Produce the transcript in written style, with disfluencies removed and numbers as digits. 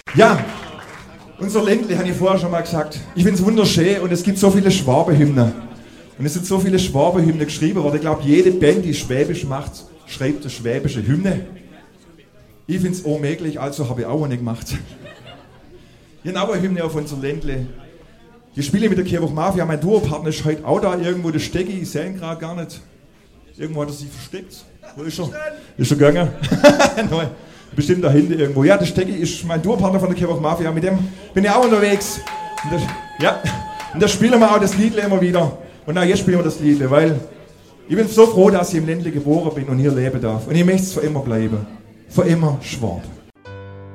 Ja, unser Ländle, habe ich vorher schon mal gesagt. Ich finde es wunderschön und es gibt so viele Schwabenhymnen. Und es sind so viele Schwabenhymnen geschrieben worden. Ich glaube, jede Band, die Schwäbisch macht, schreibt eine schwäbische Hymne. Ich finde es unmöglich, also habe ich auch eine gemacht. Ich habe auch eine Hymne auf unser Ländle. Die spiele mit der Kirchhoff Mafia. Mein Duopartner ist heute auch da irgendwo, der Stecki. Ich sehe ihn gerade gar nicht. Irgendwo hat er sich versteckt. Wo ist er? Ist er gegangen? Nein, bestimmt da hinten irgendwo. Ja, der Stecki ist mein Duopartner von der Kirchhoff Mafia. Mit dem bin ich auch unterwegs. Und da spielen wir auch das Lied immer wieder. Und auch jetzt spielen wir das Lied, weil ich bin so froh, dass ich im Ländle geboren bin und hier leben darf. Und ich möchte es für immer bleiben. Für immer Schwab.